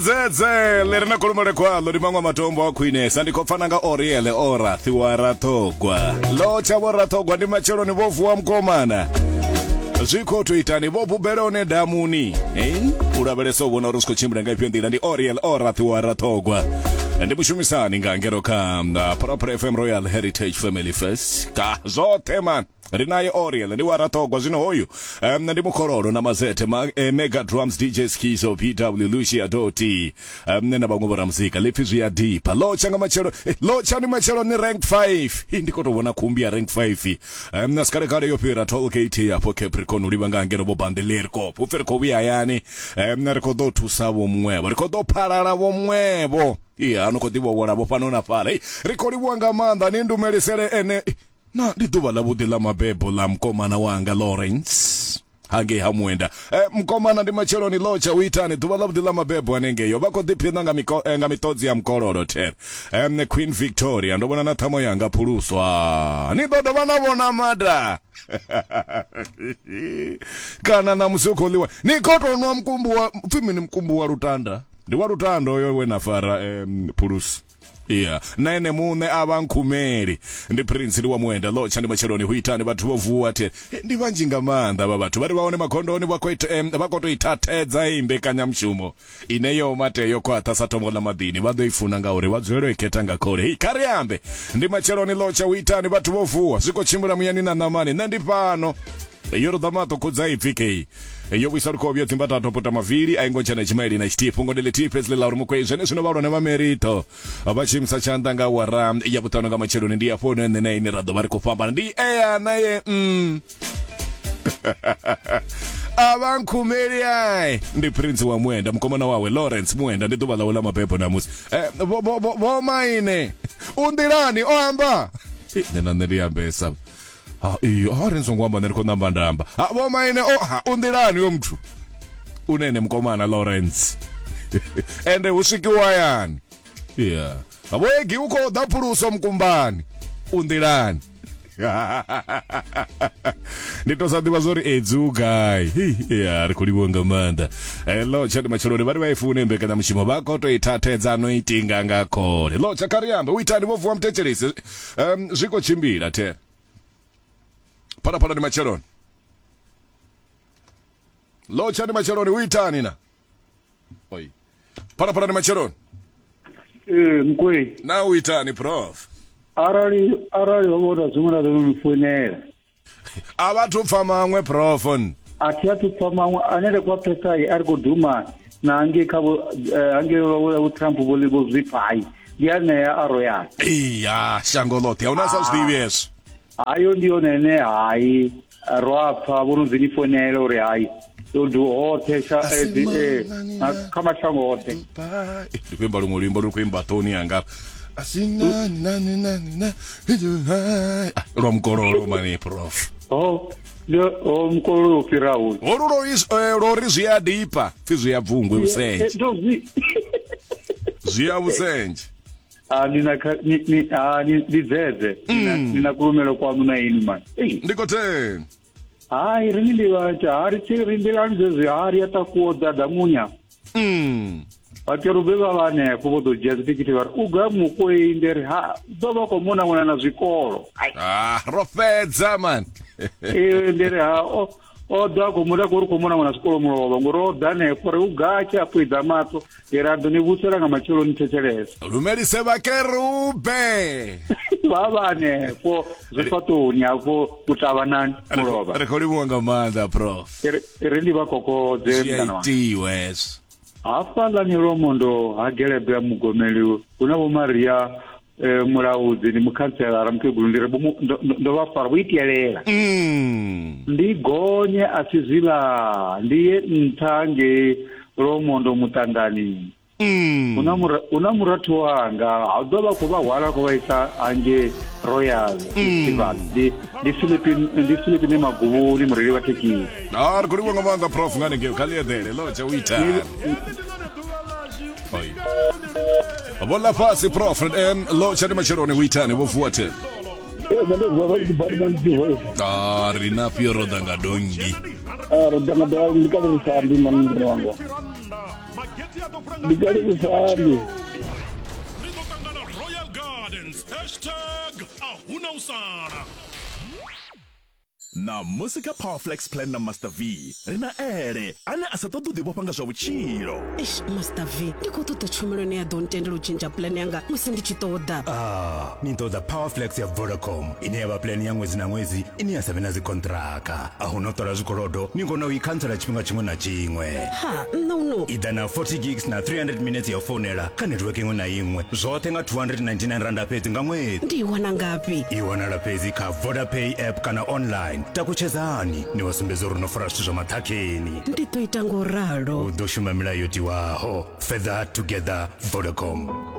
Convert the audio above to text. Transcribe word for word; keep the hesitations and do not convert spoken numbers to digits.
Zeze lerina kulumole kwalo limangwa matombo akwine sandiko fananga oriele ora thiwara togwa lo chabora togwa ndi machero ni bovu wa mkomana ziko tuitani bobu berone damuni eh urabele so bona rusko chimbra ngai pyondira ndi oriel ora thiwara togwa ndi mushumisani ngangero ka proper F M Royal Heritage Family Fest ka zote man rinaye Oriel ndi waratogwa zino hoyu um, ndi mukororo na mazete ma, eh, Mega Drums D J Skizo P W Lucia Doti um, nena bangobora mzika lifizu ya deepa lo changa machero eh, lo chani machero ni rank five hindi koto wana kumbia rank five um, naskare kare yopira tol K T hapo Capricorn ulibanga ngero bobande lerko uferko wia yani um, narikodo tusabo mwebo rikodo parara wo mwebo iya anokotibo wana bopanona pale rikori wanga manda nindu melisere ene na lituba la budi la mabebo la mkomana wanga Lawrence hange hamwenda eh, mkomana ndi machero ni locha uitani tuba la budi la mabebo anengeyo bako dipina nga, miko, eh, nga mitozi ya mkororo ter eh, Queen Victoria ndo bona natamo yanga puluswa ni dodo bana bona mada kana na msuko liwa ni koto nwa mkumbu wa fimi ni mkumbu wa Rutanda ndi wa Rutanda oyo we nafara eh, pulusu yeah nene mune abankumeri ndi prince wa mwenda locha ndi macheroni huitani bathu bovuwa te ndi banjinga manda babatu bari baone makondoni bakoita bakoto itatedza imbe kanyamshumo ineyo mateyo kwa tasatombo la madini bado ifuna ngauri wadzwero iketanga kore ikariambe ndi macheroni locha huitani bathu bovuwa siko chimbura muyani na namani ndi pano yorodamato kudzai P K iyo wisarko byo timbata topota maviri aingocha na chimaili na chitipo ngondele tipes le lauru mkweze nesino baro na mamerito abachi msachanda nga wara ya butano nga machero ndi yapo nene na ini rado bari kupamba ndi eya naye mm abankumeri ai ndi prince wa mwenda mkomana wawe Lawrence mwenda ndi duba la ula mapepo na musi eh bo bo bo, bo maine undirani oamba nena ndi ambesa ah iyo harenzo ngwamba neriko namba ndamba ah boma ine oh ha undirani yo mtu unene mkomana Lawrence ende usikiwa yani yeah abwegi uko dapuruso mkumbani undirani ndito sandi bazori edzugai yeah rikuliwonga manda hello chati machoroni bari baifune mbeka na mshimo bako to itatedza no itinga ngakore lo chakariamba uitani bovu wa mtecherisi um ziko chimbira te para para ni macheroni locha ni macheroni uitani na oi para para ni macheroni eh mkwe na uitani prof arali arali waboda zumura do mfunera abatu famamwe profon atiatu famamwe anele kwa petai argo duma na ange kabo ange wa Trump bolibo zipai yana ya aroya iya shangoloti unasa Stevens ayo ndio nene hai roapa bono zinifonelo re hai do hote sha eh kama chango hote ndikwimba lumulimbo lukwimba toni anga asina na na na ro mkororo mani prof oh lo o mkororo firao oruro is rorizi ya dipa fizu ya vungwe usenje zia usenje ah nina ni ni ah ni dizeze nina kulumelo kwa muna inu man ndiko te ah irindi wacha ari chirindi lanze ari atakuwa dadamunya mm akerubeba bane kubodo jazz tikiti var ugamu ko indere ha doba ko mona mona na zikolo ah rofedza man eh indere ha o o dogo muda ko ko mona mona zikolo mulo ngoro dane ko ugacha apo idamato era doni busera nga machelo nitechereza lumeli seba kerube baba ne ko zifato nya ko utabanani muloba rekodi mwanga manda prof rendi bakoko zemdana tiwes afala ni romondo agelebe mugomeli unabo Maria eh, mulauzi ni mukansela ramke gulundire ndo bafara witielera mm ndi gonye asizila ndiye ntange romondo mutangani mm unamura unamuratu wanga adoba kuba wala ko baita anje royal festival mm. di di Philippine di Philippine magubu ni muriri wateki ah kuri wanga manda prof ngane ngeo kalia dele locha wita oi abola pasi prof em locha ni macheroni witani wofuate ah rina pioro danga dongi ah danga dongi kada risandi manindro wango Ndikali kusali. Royal Gardens hashtag ahuna usana. Na musika Powerflex plan na Master V rina ere ana asatoto de bopanga zwa vutshilo. Ish Master V ndiko toto tshumelo ne ya don't tendela u change plan yanga musi ndi tshitoda. Ah ni ntoda Powerflex ya Vodacom ine ya plan ya ṅwedzi na ṅwedzi ine ya savena zi kontraka ahuna tola zwikolodo ni ngona u ikhansela tshifhinga tshiṅwe na tshiṅwe. Ha no no ida na forty gigs na three hundred minutes ya phonela kha network iṅwe na iṅwe zwoṱhe nga two hundred ninety-nine rand fhedzi nga ṅwedzi. ndi wana ngapi? I wana fhedzi kha Vodapay app kana online takuchezani ni wasumbezo uri no fara zwithu zwa maṱhakheni. ndi to ita ngo ralo u ḓo shuma milayo tiwaho further together Vodacom.